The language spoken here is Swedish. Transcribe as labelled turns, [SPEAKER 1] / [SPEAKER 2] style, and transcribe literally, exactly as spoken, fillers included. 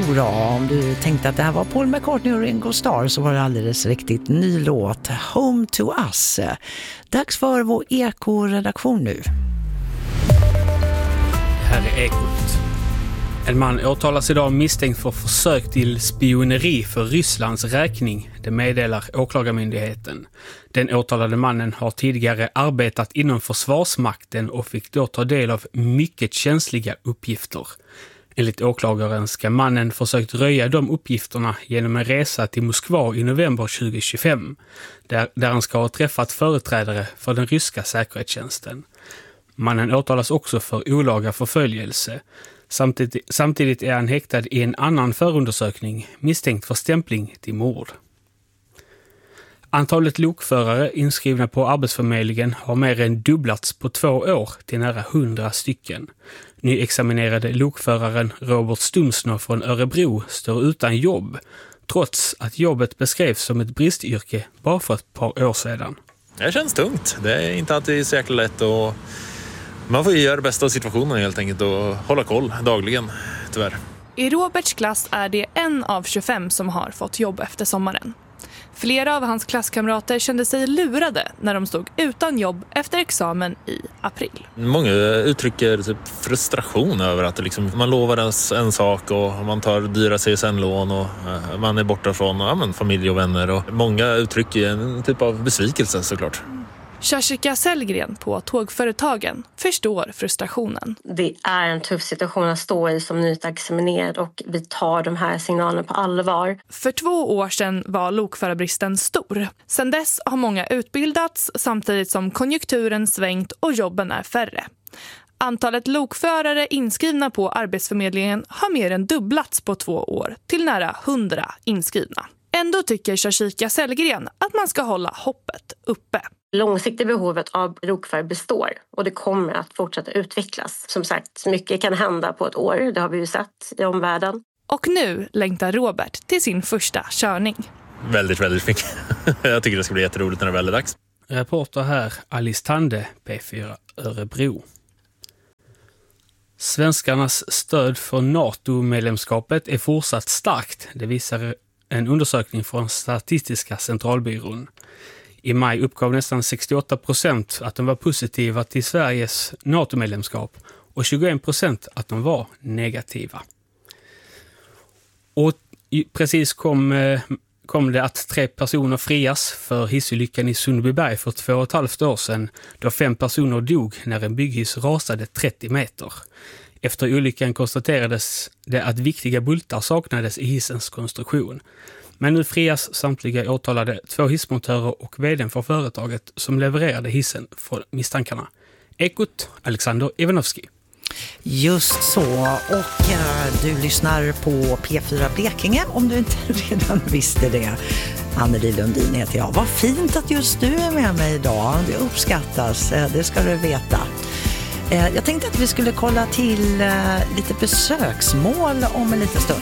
[SPEAKER 1] Jodå, om du tänkte att det här var Paul McCartney och Ringo Starr så var det alldeles riktigt. Ny låt, Home to Us. Dags för vår Eko-redaktion nu.
[SPEAKER 2] Det här är Ekot. En man åtalas idag misstänkt för försök till spioneri för Rysslands räkning, det meddelar åklagarmyndigheten. Den åtalade mannen har tidigare arbetat inom försvarsmakten och fick då ta del av mycket känsliga uppgifter. Enligt åklagaren ska mannen försökt röja de uppgifterna genom en resa till Moskva i november tjugohundratjugofem, där, där han ska ha träffat företrädare för den ryska säkerhetstjänsten. Mannen åtalas också för olaga förföljelse. Samtidigt, samtidigt är han häktad i en annan förundersökning misstänkt för stämpling till mord. Antalet lokförare inskrivna på Arbetsförmedlingen har mer än dubblats på två år till nära hundra stycken. Nyexaminerade lokföraren Robert Stumsner från Örebro står utan jobb, trots att jobbet beskrevs som ett bristyrke bara för ett par år sedan.
[SPEAKER 3] Det känns tungt. Det är inte alltid så jäkla lätt och man får ju göra det bästa av situationen helt enkelt och hålla koll dagligen, tyvärr.
[SPEAKER 4] I Roberts klass är det en av tjugofem som har fått jobb efter sommaren. Flera av hans klasskamrater kände sig lurade när de stod utan jobb efter examen i april.
[SPEAKER 3] Många uttrycker typ frustration över att det liksom, man lovar en sak och man tar dyra C S N-lån och man är borta från ja, men, familj och vänner. Och många uttrycker en typ av besvikelse såklart.
[SPEAKER 4] Kersika Sellgren på Tågföretagen förstår frustrationen.
[SPEAKER 5] Det är en tuff situation att stå i som nyutexaminerad och vi tar de här signalerna på allvar.
[SPEAKER 4] För två år sedan var lokförarbristen stor. Sedan dess har många utbildats samtidigt som konjunkturen svängt och jobben är färre. Antalet lokförare inskrivna på Arbetsförmedlingen har mer än dubblats på två år till nära hundra inskrivna. Ändå tycker Kersika Sellgren att man ska hålla hoppet uppe.
[SPEAKER 5] Långsiktiga behovet av lokförare består och det kommer att fortsätta utvecklas. Som sagt, mycket kan hända på ett år, det har vi ju sett i omvärlden.
[SPEAKER 4] Och nu längtar Robert till sin första körning.
[SPEAKER 3] Väldigt, väldigt mycket. Jag tycker det ska bli jätteroligt när det väl är dags.
[SPEAKER 2] Reporter här, Alice Tande, P fyra Örebro. Svenskarnas stöd för NATO-medlemskapet är fortsatt starkt. Det visar en undersökning från Statistiska centralbyrån. I maj uppgav nästan sextioåtta procent att de var positiva till Sveriges NATO-medlemskap och tjugoen procent att de var negativa. Och precis kom, kom det att tre personer frias för hissolyckan i Sundbyberg för två och ett halvt år sedan, då fem personer dog när en bygghiss rasade trettio meter. Efter olyckan konstaterades det att viktiga bultar saknades i hissens konstruktion. Men nu frias samtliga åtalade två hissmontörer och vdn för företaget som levererade hissen för misstankarna. Ekot, Alexander Ivanovski.
[SPEAKER 1] Just så, och äh, du lyssnar på P fyra Blekinge om du inte redan visste det. Anneli Lundin heter jag. Vad fint att just du är med mig idag. Det uppskattas, det ska du veta. Jag tänkte att vi skulle kolla till lite besöksmål om en liten stund.